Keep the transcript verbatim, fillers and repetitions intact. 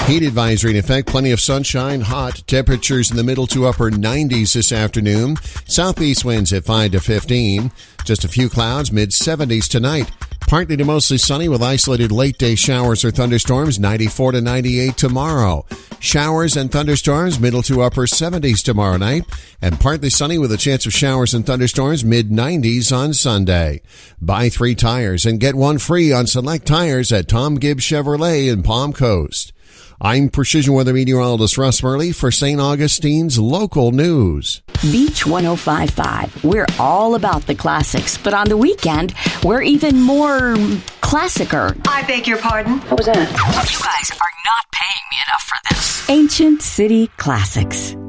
Heat advisory in effect. Plenty of sunshine, hot. Temperatures in the middle to upper nineties this afternoon. Southeast winds at five to fifteen. Just a few clouds, mid seventies tonight. Partly to mostly sunny with isolated late day showers or thunderstorms, ninety-four to ninety-eight tomorrow. Showers and thunderstorms, middle to upper seventies tomorrow night. And partly sunny with a chance of showers and thunderstorms, mid nineties on Sunday. Buy three tires and get one free on select tires at Tom Gibbs Chevrolet in Palm Coast. I'm Precision Weather Meteorologist Russ Murley for Saint Augustine's Local News. Beach one oh five point five. We're all about the classics, but on the weekend, we're even more classicer. I beg your pardon? What was that? You guys are not paying me enough for this. Ancient City Classics.